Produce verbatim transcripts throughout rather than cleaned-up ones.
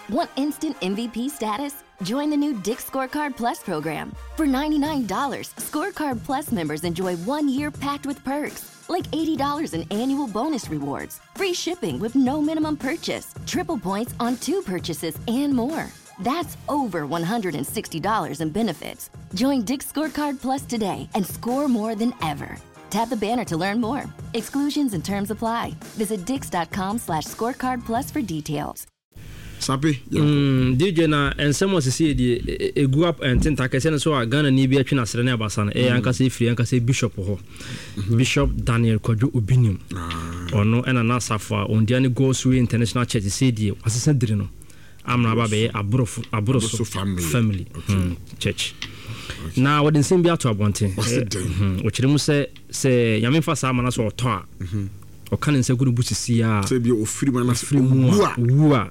Want instant M V P status? Join the new Dick's Scorecard Plus program. For ninety-nine dollars, Scorecard Plus members enjoy one year packed with perks, like eighty dollars in annual bonus rewards, free shipping with no minimum purchase, triple points on two purchases, and more. That's over one hundred sixty dollars in benefits. Join Dick's Scorecard Plus today and score more than ever. Tap the banner to learn more. Exclusions and terms apply. Visit dix.com slash scorecard plus for details. Sabi, mm, D J na and someone see the a go up and ten takesen so a Ghana ni bi atwe na sere na abasa na e anka se free anka se bishop ho Bishop Daniel Kojo Obinium ono ena na safa ondiane goes we international church say die asese dire no amna ba be aburo aburo so family, family. Okay. Mm, church okay. Na what nsem bi ato abonten o kire mu se se yame fa sa amana so oto a o kan nse gunu busisi a se bi o free man free mu wa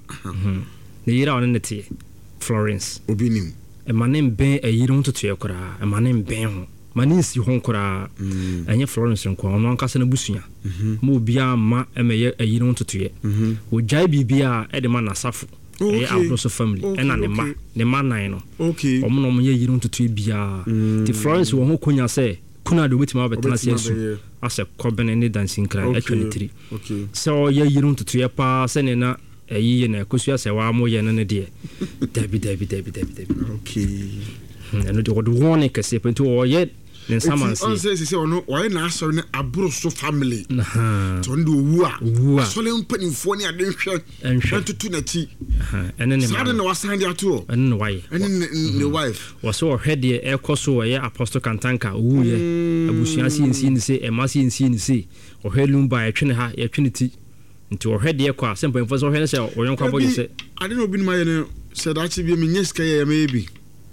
ne yira on nete Florence Obinium e manem ben e yira on toto yakora e manem ben ho manin si ho nkora enye Florence nko on anka se na busua mo bia ma e me ye e yira on toto ye o jai bibia e de ma na safo e abroso family e na ne ma ne ma nan no okay o mo no mo ye yira on toto bia ti Florence wo ho konya se kuna do wetima betana se su ase kobene ne dancing cry twenty-three okay so ye yirun tutu ye pa se ne na eyi na kosua se wa mo ye ne ne de dabi dabi dabi dabi dabi okay eno de wod warning kase pento o ye ne saman se on se se ono o ye na asori ne aburo so family to ndo wu a so le mpanimfo ne ade hwe tutu na ti ene ne ma na wasan de ato ene ne why ene ne wife was so head ye e koso ye apostle kantanka wu ye abusua si nsi ni se e ma si nsi ni se o helum ba e twene ha ye twene ti nti o head ye kwa sempo fo so hwe ne se o yonkwa bo se ade no bi ma ye ne se da chi bi me nyeska ye me bi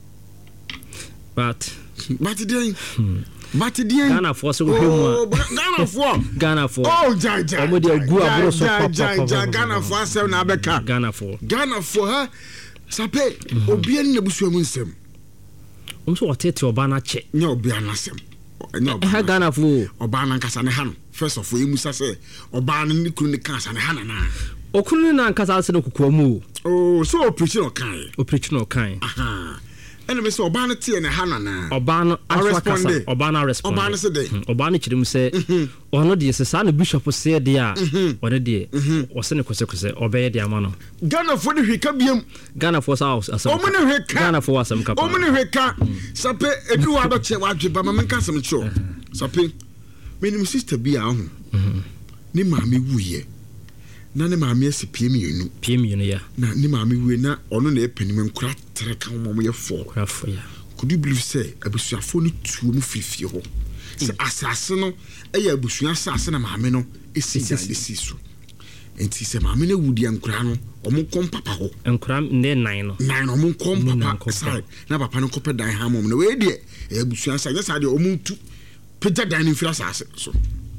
but but then but then Ghana for so hwemu Ghana for Ghana for oh ja ja omo de agu aburo so papa Ghana for asem na abeka Ghana for Ghana for ha sape obia ne busu mu nsem um so otete oba na che nya obia na asem nya oba ha Ghana for oba na nkasa ne ha no first of all emusa se oba na ne kunu ne kansa ne ha na na okunu na nkasa ase no kokwa mu oh so operation okan operation okan aha ene me se oba na tie ne ha na na oba no respond oba na respond oba na se de oba na chirim se ono de se sa na bishop se de a one de o se ne kose kose obeye de ama no Ghana for the hweka biem Ghana for sa asem o mo ne hweka Ghana for asem kapa o mo ne hweka sape edu wa do che wa dwe ba ma menka asem cho sape menim sister bi a ho ni maame wuye na ne maame ase P M yenu P M yenu ya na ni maame wuye na ono na epenim nkura tere kan mo ye fo kura fo ya could you believe say abusuafo ni tuo mu fifie ho se asase no eya abusua asase na maame no esi ya esi so enti se maame na wudi nkura no omo kom papa ho nkura ne nine no nine no omo kom papa side na papa no kopɛ dan ha mom na we de abusua sa nya sa de omo ntu peta dan ni fira asase so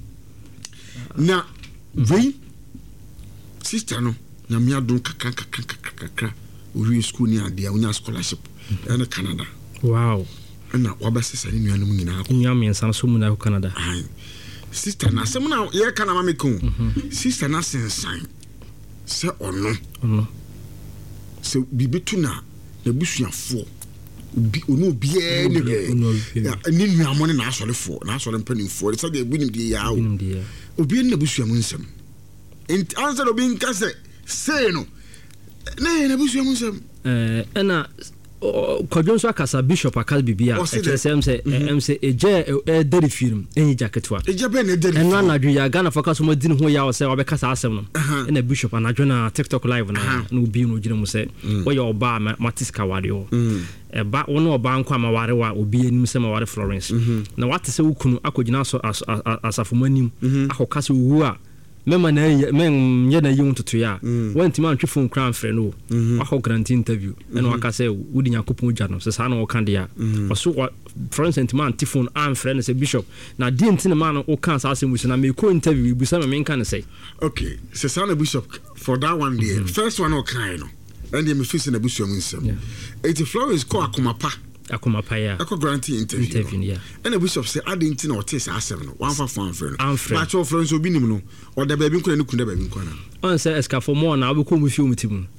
na we sister no na me adon kaka kaka kaka uri school ni ade a unya scholarship na Canada wow na wabasesa ni nuanum nyina ko nyam yensan so mu na Canada ai sister na sem na ye kana mama ko sister na sensan se ono ono se bibitu na na busuafo bi ono bia ne ni nuamo ne na asolefo na asole mpanimfo se de bunim de ya obi na busuamu nsem ent answer obi nkase say no na na busuamu nsem eh ena Kojo so akasa bishop akasa bibia e sem se em se eje e deri film enyi jacketwa eje be na deri eno anadwo ya Ghana focus mo din ho ya o se obekasa asem no ena bishop anadwo na TikTok live na no bi no gire mo se wo ya oba matiska wade o e ba wono oba nkwa ma ware wa obi anim se ma ware Florence na wate se wukunu akogina so asafomanim akokasa wu a mema na men ye na yi ntutu ya wanti ma ntwe phone crown frɛ no akɔ grant interview ɛna waka sɛ wudi nyakopon gya no sɛ saa na wɔka de ya ɔso for instance man ti phone an frɛ no sɛ bishop na di ntina ma no wɔka saa sɛ musu na me ko interview bu sɛ me menka ne sɛ okay sɛ saa na bishop for that one day first one o kan no and me feel na bishop nsɛm it Florence call akomapa akomapa ya akɔ grant interview interview ya and bishop say ade ntina o te saa asɛm no one for one frɛ no ma cho Florence obi nim no o da ba bi nkɔ na ne kunda ba bi nkɔ na on sɛ escafo mo na obekɔ mu fi mu ti mu